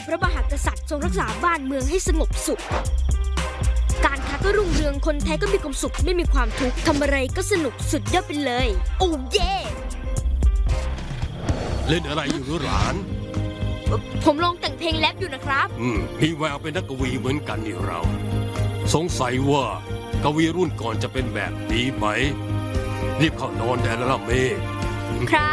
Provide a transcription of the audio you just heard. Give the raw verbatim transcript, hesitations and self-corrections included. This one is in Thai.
พระมหากษัตริย์ทรงรักษาบ้านเมืองให้สงบสุขการค้าก็รุ่งเรืองคนไทยก็มีความสุขไม่มีความทุกข์ทำอะไรก็สนุกสุดยอดไปเลยโอ้เย่เล่นอะไรอยู่หรือหลานผมลองแต่งเพลงแรปอยู่นะครับอืมมีแววเป็นนักกวีเหมือนกันนี่เราสงสัยว่ากวีรุ่นก่อนจะเป็นแบบนี้ไหมรีบเข้านอนได้แล้วล่ะเมย์ครับ